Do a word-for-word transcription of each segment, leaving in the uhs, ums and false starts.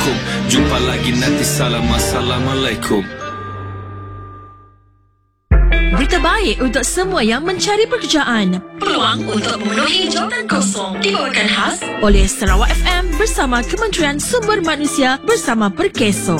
Assalamualaikum. Jumpa lagi nanti. Salam Assalamualaikum. Berita baik untuk semua yang mencari pekerjaan. Peluang untuk memenuhi jawatan kosong dibawakan khas oleh Sarawak F M bersama Kementerian Sumber Manusia bersama Perkeso.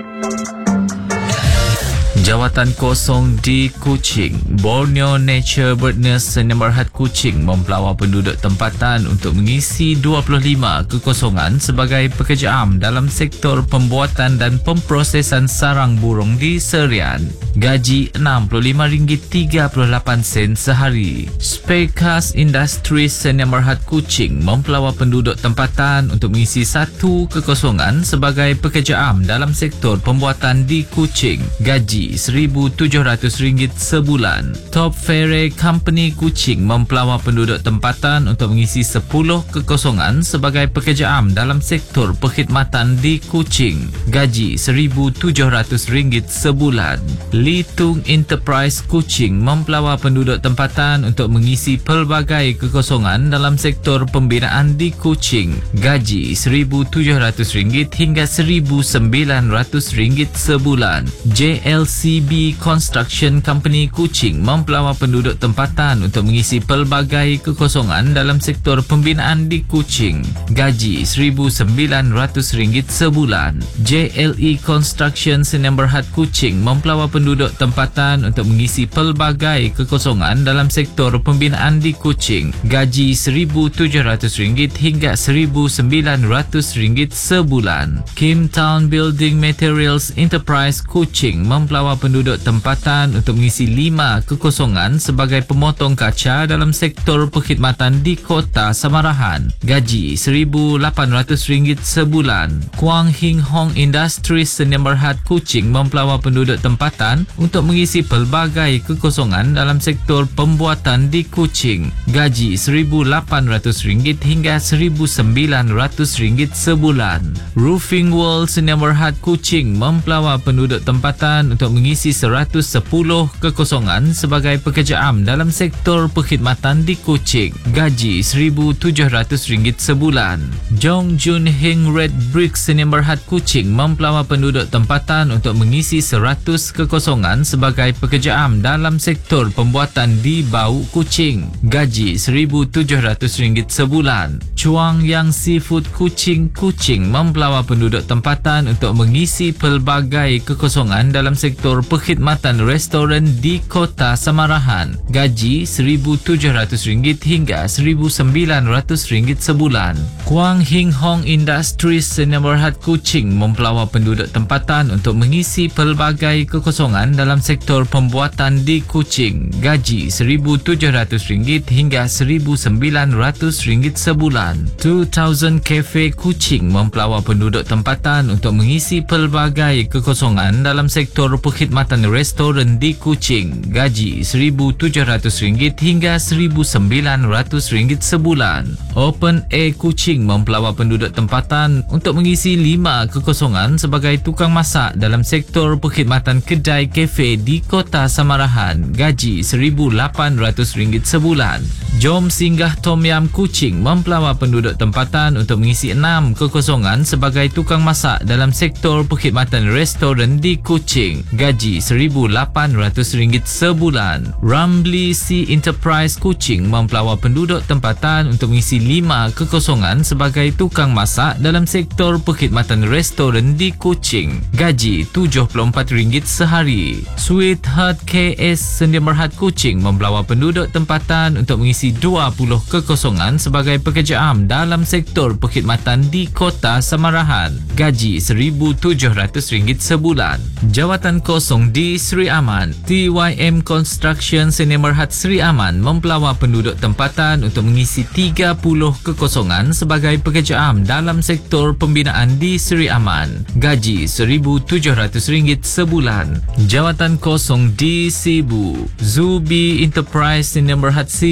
Jawatan kosong di Kuching. Borneo Nature Birdness Sdn Bhd Kuching mempelawar penduduk tempatan untuk mengisi dua puluh lima kekosongan sebagai pekerja am dalam sektor pembuatan dan pemprosesan sarang burung di Serian. Gaji enam puluh lima ringgit tiga puluh lapan sen sehari. Spekas Industries Sdn Bhd Kuching mempelawar penduduk tempatan untuk mengisi satu kekosongan sebagai pekerja am dalam sektor pembuatan di Kuching. Gaji seribu tujuh ratus ringgit sebulan. Top Ferry Company Kuching mempelawar penduduk tempatan untuk mengisi sepuluh kekosongan sebagai pekerja am dalam sektor perkhidmatan di Kuching. Gaji seribu tujuh ratus ringgit sebulan. Litung Enterprise Kuching mempelawar penduduk tempatan untuk mengisi pelbagai kekosongan dalam sektor pembinaan di Kuching. Gaji seribu tujuh ratus ringgit hingga seribu sembilan ratus ringgit sebulan. J L C B Construction Company Kuching mempelawar penduduk tempatan untuk mengisi pelbagai kekosongan dalam sektor pembinaan di Kuching. Gaji seribu sembilan ratus ringgit sebulan. J L E Construction Sdn Bhd Kuching mempelawar penduduk tempatan untuk mengisi pelbagai kekosongan dalam sektor pembinaan di Kuching. Gaji seribu tujuh ratus ringgit hingga seribu sembilan ratus ringgit sebulan. Kim Town Building Materials Enterprise Kuching mempelawar penduduk tempatan untuk mengisi lima kekosongan sebagai pemotong kaca dalam sektor perkhidmatan di Kota Samarahan. Gaji seribu lapan ratus ringgit sebulan. Kuang Hing Hong Industries Sdn Bhd Kuching mempelawar penduduk tempatan untuk mengisi pelbagai kekosongan dalam sektor pembuatan di Kuching. Gaji seribu lapan ratus ringgit hingga seribu sembilan ratus ringgit sebulan. Roofing World Sdn Bhd Kuching mempelawar penduduk tempatan untuk mengisi seratus sepuluh kekosongan sebagai pekerja am dalam sektor perkhidmatan di Kuching. Gaji seribu tujuh ratus ringgit sebulan. Jong Jun Hing Red Bricks Sdn Bhd Kuching mempelawar penduduk tempatan untuk mengisi seratus kekosongan sebagai pekerja am dalam sektor pembuatan di Bau Kuching. Gaji seribu tujuh ratus ringgit sebulan. Chuang Yang Seafood Kuching Kuching mempelawar penduduk tempatan untuk mengisi pelbagai kekosongan dalam sektor perkhidmatan restoran di Kota Samarahan. Gaji seribu tujuh ratus ringgit hingga seribu sembilan ratus ringgit sebulan. Kuang Hing Hong Industries Sdn Bhd Kuching mempelawar penduduk tempatan untuk mengisi pelbagai kekosongan dalam sektor pembuatan di Kuching. Gaji seribu tujuh ratus ringgit hingga seribu sembilan ratus ringgit sebulan. dua ribu Cafe Kuching mempelawar penduduk tempatan untuk mengisi pelbagai kekosongan dalam sektor perkhidmatan restoran di Kuching. Gaji seribu tujuh ratus ringgit hingga seribu sembilan ratus ringgit sebulan. Open Air Kuching mempelawar penduduk tempatan untuk mengisi lima kekosongan sebagai tukang masak dalam sektor perkhidmatan kedai kafe di Kota Samarahan. Gaji seribu lapan ratus ringgit sebulan. Jom Singgah Tom Yam Kuching mempelawar penduduk tempatan untuk mengisi enam kekosongan sebagai tukang masak dalam sektor perkhidmatan restoran di Kuching. Gaji seribu lapan ratus ringgit sebulan. Rambli Sea Enterprise Kuching mempelawar penduduk tempatan untuk mengisi lima kekosongan sebagai tukang masak dalam sektor perkhidmatan restoran di Kuching. Gaji tujuh puluh empat ringgit sehari. Sweetheart K S Sdn Bhd Kuching mempelawar penduduk tempatan untuk mengisi dua puluh kekosongan sebagai pekerja am dalam sektor perkhidmatan di Kota Samarahan. Gaji seribu tujuh ratus ringgit sebulan. Jawatan kosong di Sri Aman. T Y M Construction Sdn Bhd Sri Aman mempelawar penduduk tempatan untuk mengisi tiga puluh kekosongan sebagai pekerja am dalam sektor pembinaan di Sri Aman. Gaji seribu tujuh ratus ringgit sebulan. Jawatan kosong di Sibu. Zubi Enterprise Sdn Bhd Sibu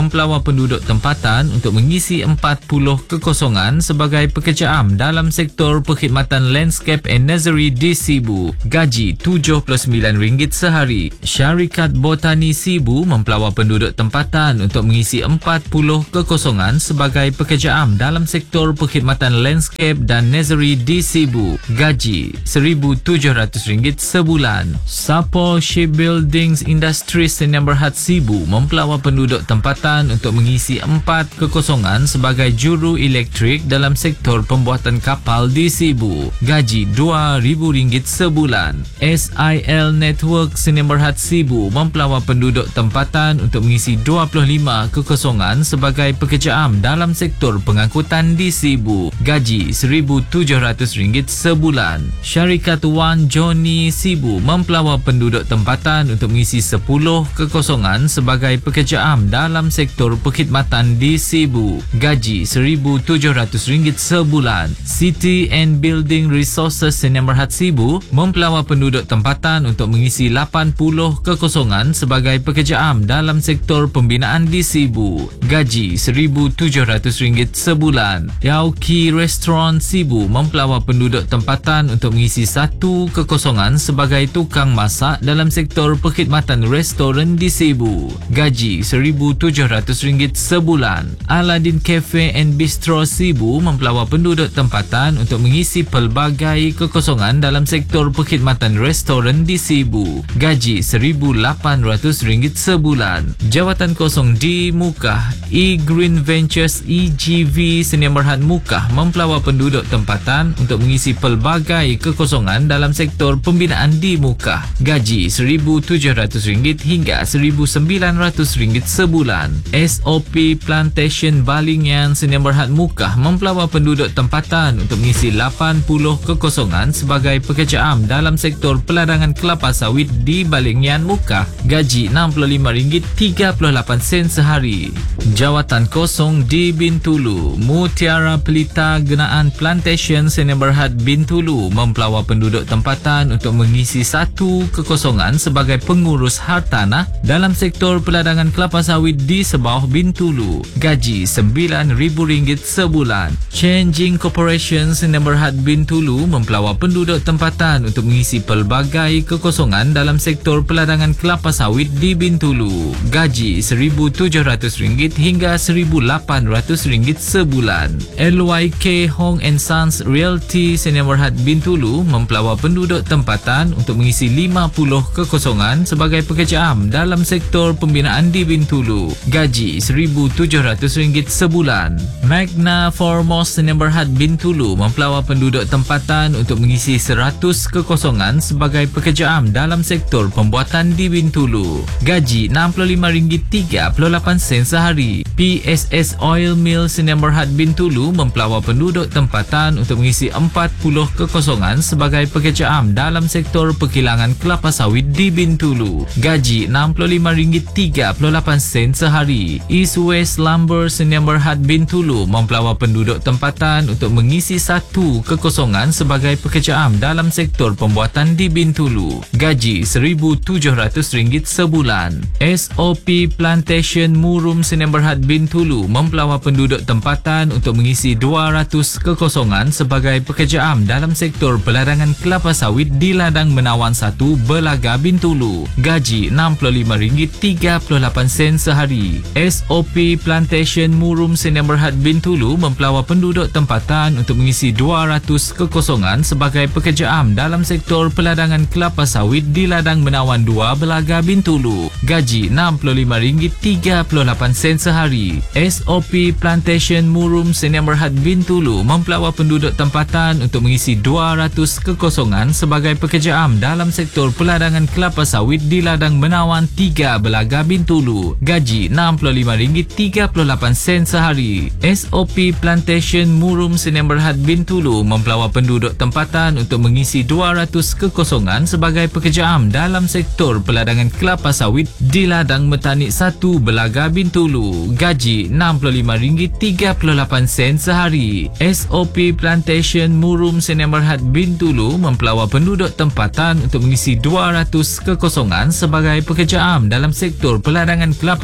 mempelawar penduduk tempatan untuk mengisi empat puluh kekosongan sebagai pekerja am dalam sektor perkhidmatan landscape and nursery di Sibu. Gaji tujuh puluh sembilan ringgit sehari. Syarikat Botani Sibu mempelawar penduduk tempatan untuk mengisi empat puluh kekosongan sebagai pekerja am dalam sektor perkhidmatan landscape dan nursery di Sibu. Gaji seribu tujuh ratus ringgit sebulan. Sapo Shipbuildings Industries Sdn Bhd Sibu mempelawar penduduk tempatan untuk mengisi empat kekosongan sebagai juru elektrik dalam sektor pembuatan kapal di Sibu. Gaji dua ribu ringgit sebulan. S I L Network Sdn Bhd Sibu mempelawar penduduk tempatan untuk mengisi dua puluh lima kekosongan sebagai pekerja am dalam sektor pengangkutan di Sibu. Gaji seribu tujuh ratus ringgit sebulan. Syarikat Wan Johnny Sibu mempelawar penduduk tempatan untuk mengisi sepuluh kekosongan sebagai pekerja am dalam sektor perkhidmatan di Sibu. Gaji seribu tujuh ratus ringgit sebulan. City and Building Resources Sdn Bhd Sibu mempelawar penduduk tempatan untuk mengisi lapan puluh kekosongan sebagai pekerja am dalam sektor pembinaan di Sibu. Gaji seribu tujuh ratus ringgit sebulan. Yauki Restaurant Sibu mempelawar penduduk tempatan untuk mengisi satu kekosongan sebagai tukang masak dalam sektor perkhidmatan restoran di Sibu. Gaji seribu tujuh ratus ringgit sebulan. Aladdin Cafe and Bistro Sibu mempelawar penduduk tempatan untuk mengisi pelbagai kekosongan dalam sektor perkhidmatan restoran di Sibu. Gaji seribu lapan ratus ringgit sebulan. Jawatan kosong di Mukah. E-Green Ventures E G V Sdn Bhd Mukah mempelawar penduduk tempatan untuk mengisi pelbagai kekosongan dalam sektor pembinaan di Mukah. Gaji seribu tujuh ratus ringgit hingga seribu sembilan ratus ringgit sebulan. S O P Plantation Balingan Sdn Bhd Mukah mempelawar penduduk tempatan untuk mengisi lapan puluh kekosongan sebagai pekerja am dalam sektor peladangan kelapa sawit di Balingan Mukah. Gaji enam puluh lima ringgit tiga puluh lapan sen sehari. Jawatan kosong di Bintulu. Mutiara Pelita Genaan Plantation Sdn Bhd Bintulu mempelawar penduduk tempatan untuk mengisi satu kekosongan sebagai pengurus hartanah dalam sektor peladangan kelapa sawit di Sebauh Bintulu. Gaji sembilan ribu ringgit sebulan. Changing Corporation Sdn Bhd Bintulu mempelawar penduduk tempatan untuk mengisi pelbagai kekosongan dalam sektor peladangan kelapa sawit di Bintulu. Gaji seribu tujuh ratus ringgit hingga seribu lapan ratus ringgit sebulan. L Y K Hong and Sons Realty Sdn Bhd Bintulu mempelawar penduduk tempatan untuk mengisi lima puluh kekosongan sebagai pekerja am dalam sektor pembinaan di Bintulu. Gaji seribu tujuh ratus ringgit sebulan. Magna Formos Sdn Bhd Bintulu mempelawar penduduk tempatan untuk mengisi seratus kekosongan sebagai pekerja am dalam sektor pembuatan di Bintulu. Gaji enam puluh lima ringgit tiga puluh lapan sen sehari. P S S Oil Mill Sdn Bhd Bintulu mempelawar penduduk tempatan untuk mengisi empat puluh kekosongan sebagai pekerja am dalam sektor perkilangan kelapa sawit di Bintulu. Gaji enam puluh lima ringgit tiga puluh lapan sen sehari. East West Lumber Sdn Bhd Bintulu mempelawar penduduk tempatan untuk mengisi satu kekosongan sebagai pekerja am dalam sektor pembuatan di Bintulu. Gaji seribu tujuh ratus ringgit sebulan. S O P Plantation Murum Sdn Bhd Bintulu mempelawar penduduk tempatan untuk mengisi dua ratus kekosongan sebagai pekerja am dalam sektor peladangan kelapa sawit di Ladang Menawan satu, Belaga, Bintulu. Gaji enam puluh lima ringgit tiga puluh lapan sen sehari. S O P Plantation Murum Sdn Bhd Bintulu mempelawar penduduk tempatan untuk mengisi dua ratus kekosongan sebagai pekerja am dalam sektor peladangan kelapa sawit di Ladang Menawan dua, Belaga, Bintulu. Gaji enam puluh lima ringgit tiga puluh lapan sen sehari. S O P Plantation Murum Sdn Bhd Bintulu mempelawar penduduk tempatan untuk mengisi dua ratus kekosongan sebagai pekerja am dalam sektor peladangan kelapa sawit di Ladang Menawan tiga, Belaga, Bintulu. Gaji enam puluh lima ringgit tiga puluh lapan sen sehari. S O P Plantation Murum Sdn Bhd Bintulu mempelawar penduduk tempatan untuk mengisi dua ratus kekosongan sebagai pekerja am dalam sektor peladangan kelapa sawit di Ladang Metanik satu, Belaga, Bintulu. Gaji enam puluh lima ringgit tiga puluh lapan sen sehari. S O P Plantation Murum Sdn Bhd Bintulu mempelawar penduduk tempatan untuk mengisi dua ratus kekosongan sebagai pekerja am dalam sektor peladangan kelapa sawit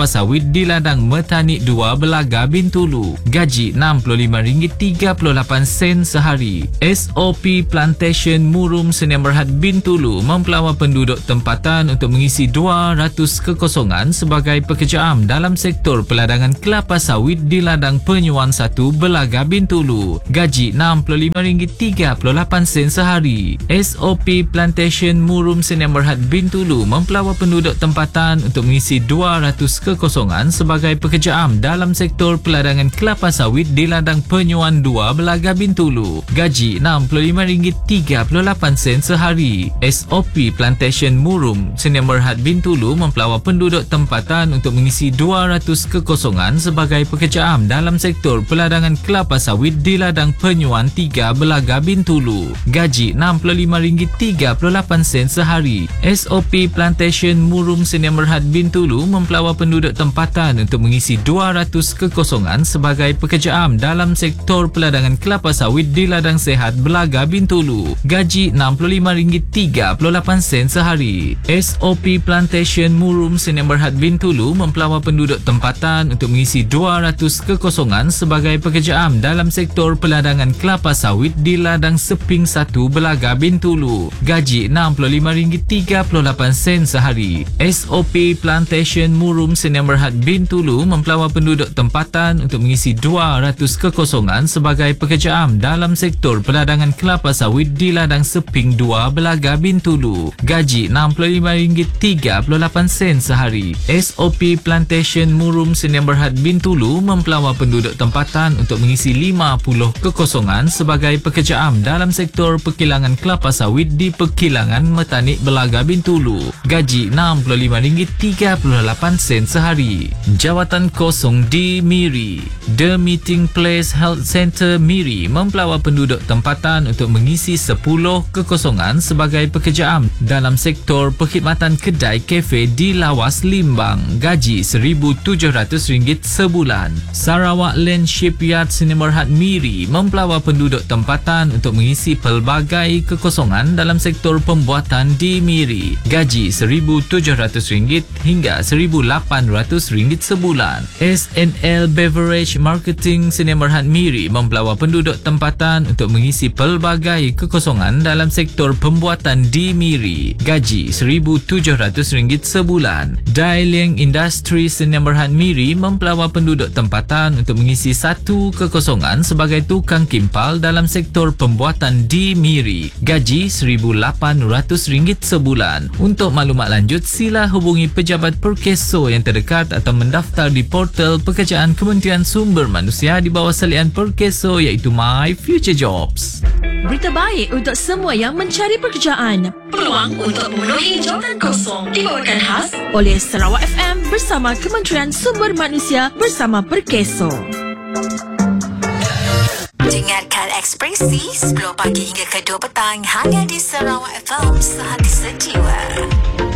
sawit di ladang Metanik dua Belaga Bintulu. Gaji enam puluh lima ringgit tiga puluh lapan sen sehari. S O P Plantation Murum Sdn Bhd Bintulu mempelawa penduduk tempatan untuk mengisi dua ratus kekosongan sebagai pekerja am dalam sektor peladangan kelapa sawit di ladang Penyuan satu Belaga Bintulu. Gaji enam puluh lima ringgit tiga puluh lapan sen sehari. S O P Plantation Murum Sdn Bhd Bintulu mempelawa penduduk tempatan untuk mengisi dua ratus kekosongan sebagai pekerja am dalam sektor peladangan kelapa sawit di ladang Penyuan dua Belaga Bintulu. Gaji enam puluh lima ringgit tiga puluh lapan sen sehari. S O P Plantation Murum Sdn Bhd Bintulu mempelawa penduduk tempatan untuk mengisi dua ratus kekosongan sebagai pekerja am dalam sektor peladangan kelapa sawit di ladang Penyuan tiga Belaga Bintulu. Gaji enam puluh lima ringgit tiga puluh lapan sen sehari. S O P Plantation Murum Sdn Bhd Bintulu mempelawa penduduk tempatan untuk mengisi dua ratus kekosongan sebagai pekerja am dalam sektor peladangan kelapa sawit di ladang Sehat Belaga Bintulu. Gaji enam puluh lima ringgit tiga puluh lapan sen sehari. S O P Plantation Murum Sdn Bhd Bintulu mempelawa penduduk tempatan untuk mengisi dua ratus kekosongan sebagai pekerja am dalam sektor peladangan kelapa sawit di ladang Seping satu Belaga Bintulu. Gaji enam puluh lima ringgit tiga puluh lapan sen sehari. S O P Plantation Murum Sdn Bhd Bintulu mempelawa penduduk tempatan untuk mengisi dua ratus kekosongan sebagai pekerja am dalam sektor peladangan kelapa sawit di ladang Seping dua Belaga Bintulu. Gaji enam puluh lima ringgit tiga puluh lapan sen sehari. S O P Plantation Murum Sdn Bhd Bintulu mempelawa penduduk tempatan untuk mengisi lima puluh kekosongan sebagai pekerja am dalam sektor perkilangan kelapa sawit di Perkilangan Metanik Belaga Bintulu. Gaji enam puluh lima ringgit tiga puluh lapan sen sehari. Jawatan kosong di Miri. The Meeting Place Health Center Miri mempelawa penduduk tempatan untuk mengisi sepuluh kekosongan sebagai pekerja am dalam sektor perkhidmatan kedai kafe di Lawas Limbang. Gaji seribu tujuh ratus ringgit sebulan. Sarawak Land Shipyard Sdn Bhd Miri mempelawa penduduk tempatan untuk mengisi pelbagai kekosongan dalam sektor pembuatan di Miri. Gaji seribu tujuh ratus ringgit hingga seribu lapan ratus ringgit sebulan. S N L Beverage Marketing Sdn Bhd Miri mempelawa penduduk tempatan untuk mengisi pelbagai kekosongan dalam sektor pembuatan di Miri. Gaji seribu tujuh ratus ringgit sebulan. Dai Liang Industry Sdn Bhd Miri mempelawa penduduk tempatan untuk mengisi satu kekosongan sebagai tukang kimpal dalam sektor pembuatan di Miri. Gaji seribu lapan ratus ringgit sebulan. Untuk maklumat lanjut, sila hubungi pejabat Perkeso yang terdekat atau mendaftar di portal pekerjaan Kementerian Sumber Manusia di bawah salian Perkeso iaitu My Future Jobs. Berita baik untuk semua yang mencari pekerjaan. Peluang untuk memenuhi jawatan kosong dibawakan khas oleh Sarawak F M bersama Kementerian Sumber Manusia bersama Perkeso. Dengarkan Ekspresi sepuluh pagi hingga ke dua petang hanya di Sarawak F M, sehati sejiwa.